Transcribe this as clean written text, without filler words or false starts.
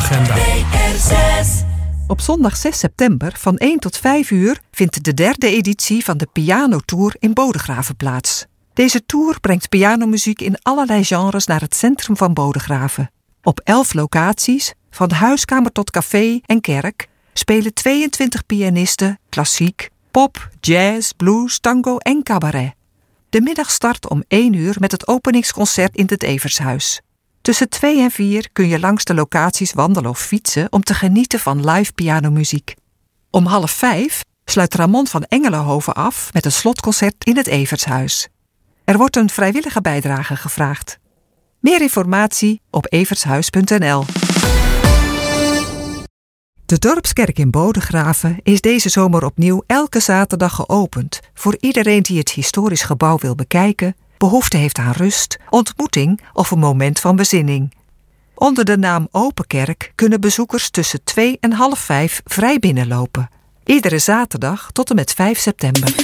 agenda. Op zondag 6 september van 1 tot 5 uur vindt de 3e editie van de Piano Tour in Bodegraven plaats. Deze tour brengt pianomuziek in allerlei genres naar het centrum van Bodegraven. Op 11 locaties, van huiskamer tot café en kerk, spelen 22 pianisten klassiek, pop, jazz, blues, tango en cabaret. De middag start om 1 uur met het openingsconcert in het Evershuis. Tussen 2 en 4 kun je langs de locaties wandelen of fietsen om te genieten van live pianomuziek. Om 4:30 sluit Ramon van Engelenhoven af met een slotconcert in het Evershuis. Er wordt een vrijwillige bijdrage gevraagd. Meer informatie op evershuis.nl. De Dorpskerk in Bodegraven is deze zomer opnieuw elke zaterdag geopend voor iedereen die het historisch gebouw wil bekijken, behoefte heeft aan rust, ontmoeting of een moment van bezinning. Onder de naam Open Kerk kunnen bezoekers tussen 2 en 4:30 vrij binnenlopen. Iedere zaterdag tot en met 5 september.